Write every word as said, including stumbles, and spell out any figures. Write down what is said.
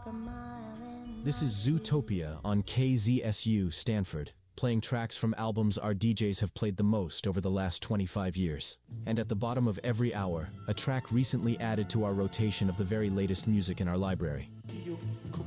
This is Zootopia on K Z S U Stanford, playing tracks from albums our D Js have played the most over the last twenty-five years. And at the bottom of every hour, a track recently added to our rotation of the very latest music in our library. You